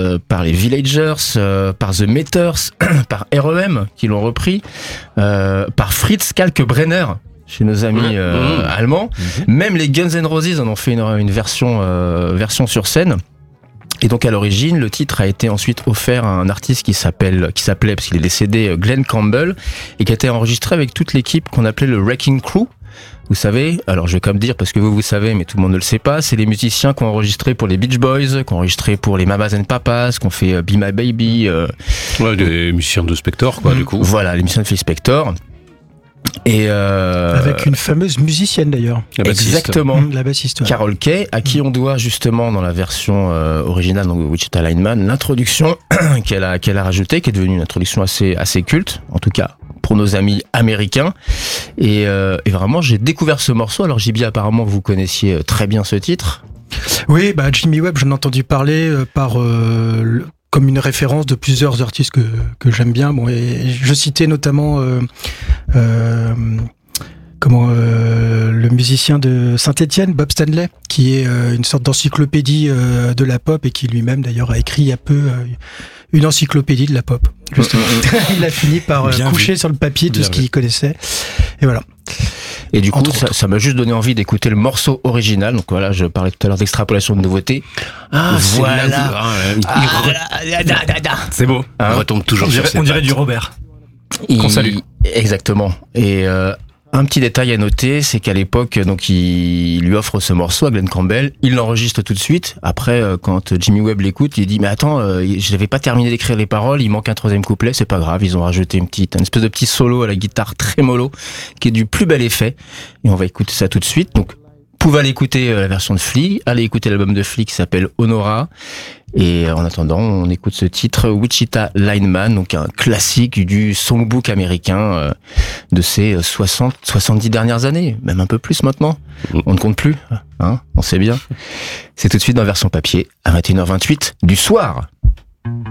par les Villagers, par The Meters, par R.E.M. qui l'ont repris, par Fritz Kalkbrenner chez nos amis allemands. Même les Guns N' Roses en ont fait une version sur scène. Et donc à l'origine, le titre a été ensuite offert à un artiste qui s'appelait, parce qu'il est décédé, Glenn Campbell, et qui a été enregistré avec toute l'équipe qu'on appelait le Wrecking Crew. Vous savez, alors je vais quand même dire parce que vous savez, mais tout le monde ne le sait pas, c'est les musiciens qui ont enregistré pour les Beach Boys, qui ont enregistré pour les Mamas and Papas, qui ont fait Be My Baby. Ouais, des musiciens de Spector, quoi, du coup. Voilà, les musiciens de Phil Spector. Et avec une fameuse musicienne d'ailleurs. Exactement. La bassiste. Ouais. Carol Kay, à qui on doit justement dans la version originale, donc Wichita Lineman, l'introduction qu'elle a rajoutée, qui est devenue une introduction assez culte, en tout cas pour nos amis américains. Et vraiment, j'ai découvert ce morceau. Alors JB, apparemment, vous connaissiez très bien ce titre. Oui, Jimmy Webb, j'en ai entendu parler comme une référence de plusieurs artistes que j'aime bien. Bon, et je citais notamment le musicien de Saint-Étienne, Bob Stanley, qui est une sorte d'encyclopédie de la pop et qui lui-même d'ailleurs a écrit il y a peu une encyclopédie de la pop. Justement. Il a fini par coucher sur le papier tout ce qu'il connaissait. Et voilà. Et du coup, ça m'a juste donné envie d'écouter le morceau original. Donc voilà, je parlais tout à l'heure d'extrapolation de nouveautés. Voilà. C'est beau. On retombe toujours sur on dirait du Robert. Qu'on salue. Exactement. Et un petit détail à noter, c'est qu'à l'époque, donc il lui offre ce morceau à Glenn Campbell, il l'enregistre tout de suite. Après, quand Jimmy Webb l'écoute, il dit mais attends, je n'avais pas terminé d'écrire les paroles, il manque un troisième couplet, c'est pas grave, ils ont rajouté une espèce de petit solo à la guitare très mollo, qui est du plus bel effet. Et on va écouter ça tout de suite. Donc, vous pouvez aller écouter la version de Flea, allez écouter l'album de Flea qui s'appelle Honora. Et en attendant, on écoute ce titre Wichita Lineman, donc un classique du songbook américain de ces 70 dernières années, même un peu plus maintenant. On ne compte plus, hein, on sait bien. C'est tout de suite dans version papier à 21h28 du soir.